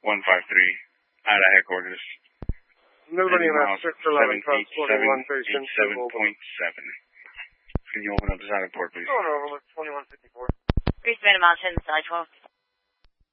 153 out of headquarters. Nobody in that Sector 11 transporting one patient. 7.7. Can you open up the side port, please? Going over with 2154. Grease Mountain, side 12.